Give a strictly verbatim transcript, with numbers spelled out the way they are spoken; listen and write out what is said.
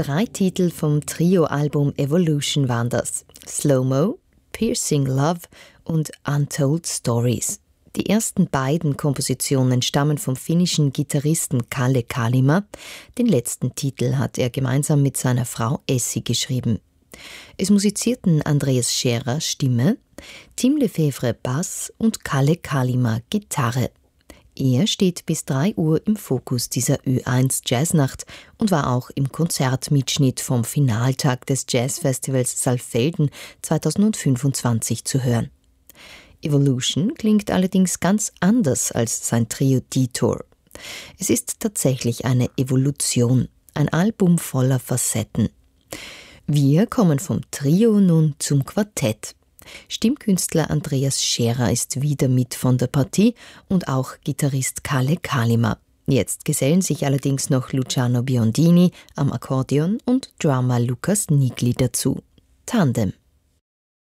Drei Titel vom Trio-Album Evolution waren das: Slow-Mo, Piercing Love und Untold Stories. Die ersten beiden Kompositionen stammen vom finnischen Gitarristen Kalle Kalima. Den letzten Titel hat er gemeinsam mit seiner Frau Essi geschrieben. Es musizierten Andreas Scherer Stimme, Tim Lefevre Bass und Kalle Kalima Gitarre. Er steht bis drei Uhr im Fokus dieser Ö eins Jazznacht und war auch im Konzertmitschnitt vom Finaltag des Jazzfestivals Saalfelden zweitausendfünfundzwanzig zu hören. Evolution klingt allerdings ganz anders als sein Trio Detour. Es ist tatsächlich eine Evolution, ein Album voller Facetten. Wir kommen vom Trio nun zum Quartett. Stimmkünstler Andreas Scherer ist wieder mit von der Partie und auch Gitarrist Kalle Kalima. Jetzt gesellen sich allerdings noch Luciano Biondini am Akkordeon und Drummer Lukas Nigli dazu. Tandem.